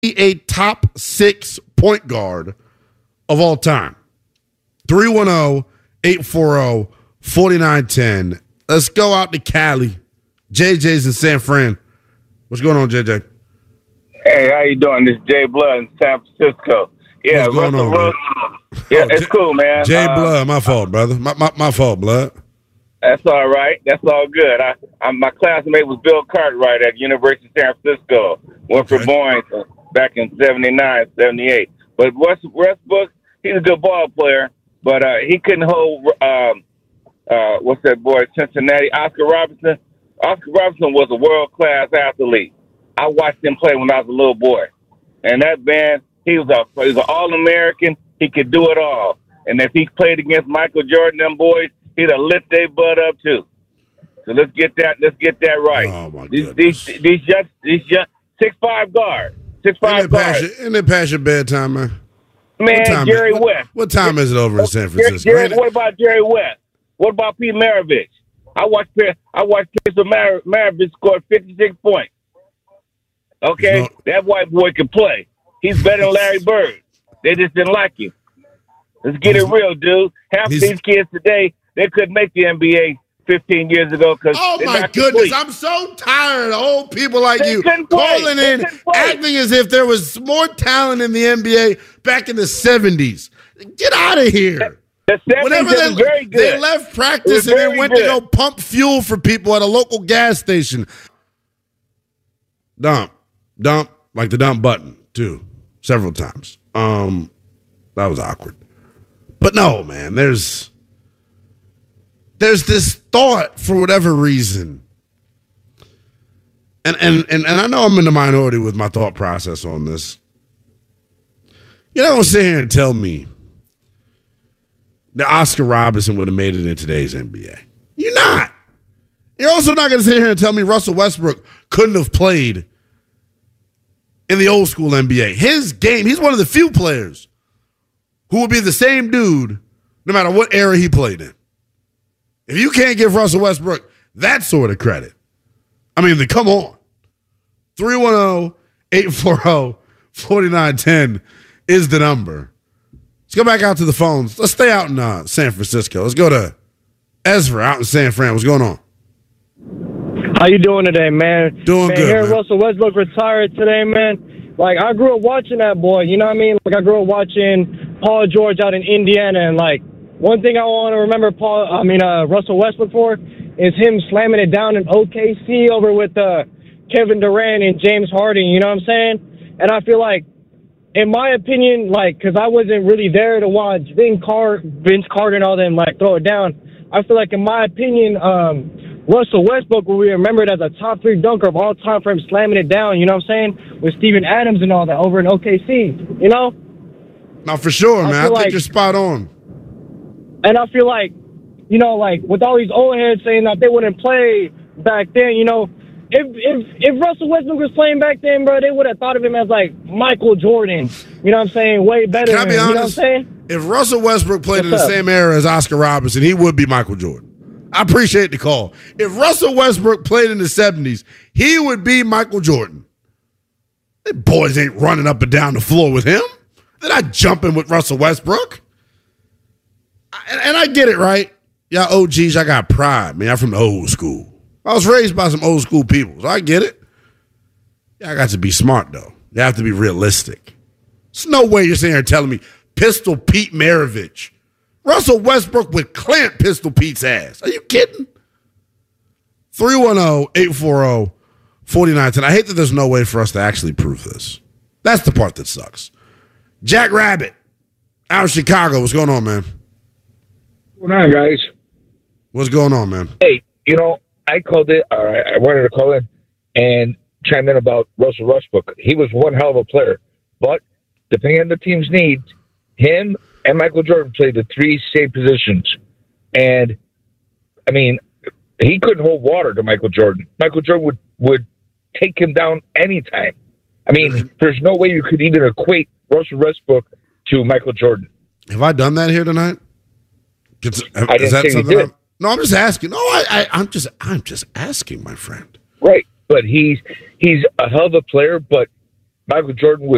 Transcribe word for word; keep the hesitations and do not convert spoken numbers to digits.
a top six point guard of all time. three one zero, eight four zero, four nine one zero. Let's go out to Cali. J J's in San Fran. What's going on, J J? Hey, how you doing? This is Jay Blood in San Francisco. Yeah, What's going Russell on, Wilson. Yeah, oh, it's J- cool, man. Jay uh, Blood, my fault, brother. My, my my fault, Blood. That's all right. That's all good. I, I my classmate was Bill Cartwright at University of San Francisco. Went for Okay. Boeing back in seventy-nine, seventy-eight. But West, Westbrook, he's a good ball player, but uh, he couldn't hold, um, uh, what's that boy, Cincinnati, Oscar Robertson. Oscar Robertson was a world-class athlete. I watched him play when I was a little boy. And that man, he was a he was an All-American. He could do it all. And if he played against Michael Jordan, them boys, he'd have lit their butt up too. So let's get that. Let's get that right. Oh my these, goodness. these these young these young six five guards, six five Isn't it past guards. your, isn't it past your bedtime, man? Man, What time Jerry is, what, West. What time is it over in San Jerry, Francisco? Jerry, Ain't it- what about Jerry West? What about Pete Maravich? I watched I watched Pistol Mar- Maravich score fifty-six points. Okay, No- that white boy can play. He's better than Larry Bird. They just didn't like him. Let's get it real, dude. Half of He's- these kids today, they couldn't make the N B A fifteen years ago because Oh they're my not goodness! complete. I'm so tired of old people like They you couldn't play. calling They in, couldn't play. acting as if there was more talent in the N B A back in the seventies. Get out of here! The Whenever seventies they, was very good. they left practice It was and then very went to good. go pump fuel for people at a local gas station. Dump, dump, like the dump button too, several times. Um, that was awkward. But no, man, there's there's this thought for whatever reason. And and and, and I know I'm in the minority with my thought process on this. You don't sit here and tell me that Oscar Robertson would have made it in today's N B A. You're not. You're also not going to sit here and tell me Russell Westbrook couldn't have played in the old school N B A. His game, he's one of the few players who will be the same dude no matter what era he played in. If you can't give Russell Westbrook that sort of credit, I mean, then come on. three one zero, eight four zero, four nine one zero is the number. Let's go back out to the phones. Let's stay out in uh, San Francisco. Let's go to Ezra out in San Fran. What's going on? How you doing today, man? Doing man, good, hearing man. Russell Westbrook retired today, man. Like, I grew up watching that boy, you know what I mean? Like, I grew up watching Paul George out in Indiana, and, like, one thing I want to remember Paul, I mean, uh, Russell Westbrook for is him slamming it down in O K C over with uh, Kevin Durant and James Harden, you know what I'm saying? And I feel like, in my opinion, like, because I wasn't really there to watch Vince, Car- Vince Carter and all them, like, throw it down, I feel like, in my opinion, um, Russell Westbrook will be remembered as a top three dunker of all time for him slamming it down, you know what I'm saying, with Steven Adams and all that over in O K C, you know? No, for sure, man. I, I think feel like- you're spot on. And I feel like, you know, like, with all these old heads saying that they wouldn't play back then, you know, if if if Russell Westbrook was playing back then, bro, they would have thought of him as, like, Michael Jordan. You know what I'm saying? Way better Can I than be him, you know what I'm honest? saying? If Russell Westbrook played in What's the up? same era as Oscar Robertson, he would be Michael Jordan. I appreciate the call. If Russell Westbrook played in the seventies, he would be Michael Jordan. The boys ain't running up and down the floor with him. They're not jumping with Russell Westbrook. And, and I get it, right? Y'all O Gs, I got pride, man. I'm from the old school. I was raised by some old school people, so I get it. Y'all got to be smart, though. You have to be realistic. There's no way you're sitting here telling me Pistol Pete Maravich. Russell Westbrook would clamp Pistol Pete's ass. Are you kidding? three one zero, eight four zero, four nine one zero. I hate that there's no way for us to actually prove this. That's the part that sucks. Jack Rabbit, out in Chicago. What's going on, man? What's going on, guys? What's going on, man? Hey, you know, I called it, or I wanted to call in and chime in about Russell Westbrook. He was one hell of a player, but depending on the team's needs, him and Michael Jordan played the three same positions. And, I mean, he couldn't hold water to Michael Jordan. Michael Jordan would, would take him down anytime. I mean, there's no way you could even equate Russell Westbrook to Michael Jordan. Have I done that here tonight? Is, I didn't is that say you something did. I'm- No, I'm just asking. No, I, I, I'm just, I'm just asking, my friend. Right, but he's he's a hell of a player, but Michael Jordan was